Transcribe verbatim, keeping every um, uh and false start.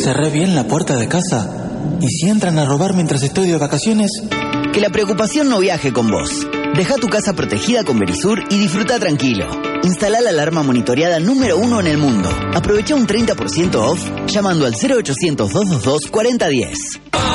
cerré bien la puerta de casa. ¿Y si entran a robar mientras estoy de vacaciones? Que la preocupación no viaje con vos. Deja tu casa protegida con Verisur y disfruta tranquilo. Instala la alarma monitoreada número uno en el mundo. Aprovecha un treinta por ciento off llamando al cero ochocientos, doscientos veintidós, cuarenta diez.